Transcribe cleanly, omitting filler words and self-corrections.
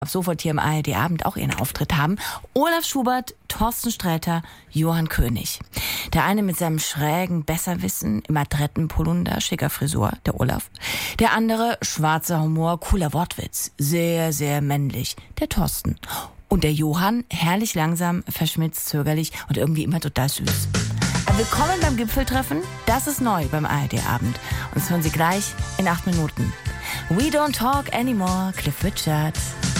sofort hier im ARD-Abend auch ihren Auftritt haben. Olaf Schubert, Thorsten Sträter, Johann König. Der eine mit seinem schrägen Besserwissen, im adretten Polunder, schicker Frisur, der Olaf. Der andere, schwarzer Humor, cooler Wortwitz, sehr, sehr männlich, der Thorsten. Und der Johann, herrlich langsam, verschmitzt, zögerlich und irgendwie immer total süß. Willkommen beim Gipfeltreffen, das ist neu beim ARD-Abend. Und das hören Sie gleich in 8 Minuten. We don't talk anymore, Cliff Richard.